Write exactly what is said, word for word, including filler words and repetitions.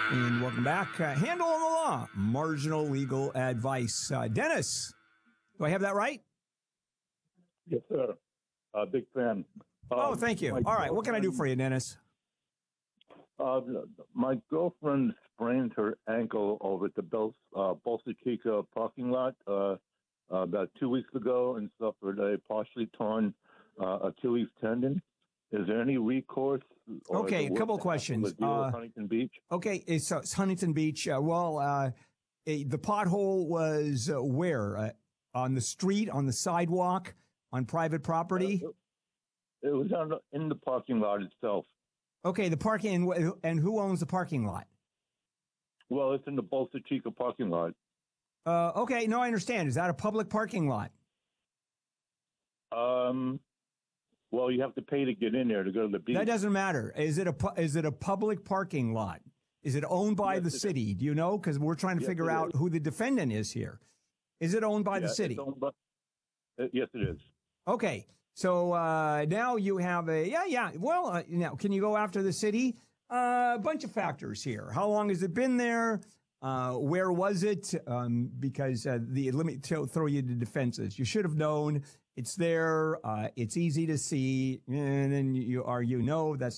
And welcome back. Uh, Handle on the Law, marginal legal advice. Uh, Dennis, do I have that right? Yes, sir. Uh, big fan. Oh, Um, thank you. my All right. What can I do for you, Dennis? Uh, my girlfriend sprained her ankle over at the Bel- uh, Bolsa Chica parking lot uh, uh, about two weeks ago and suffered a partially torn uh, Achilles tendon. Is there any recourse? Or Okay, is it a worth couple the hassle questions. to deal with Uh, Huntington Beach? Okay, it's, uh, it's Huntington Beach. Uh, well, uh, eh, the pothole was uh, where? Uh, on the street, on the sidewalk, on private property? Uh, it was on the, in the parking lot itself. Okay, the parking, and, wh- and who owns the parking lot? Well, it's in the Bolsa Chica parking lot. Uh, okay, no, I understand. Is that a public parking lot? Um, well, you have to pay to get in there to go to the beach. That doesn't matter. Is it a pu- is it a public parking lot? Is it owned by Yes, the it is. city? Do you know? Because we're trying to Yes, figure it out is. who the defendant is here. Is it owned by Yeah, the city? it's owned by- uh, yes, it is. Okay, so uh, now you have a yeah, yeah. Well, uh, now can you go after the city? Uh, a bunch of factors here. How long has it been there? Uh, where was it? Um, because uh, the let me t- throw you to defenses. You should have known. It's there. Uh, it's easy to see, and then you argue no. That's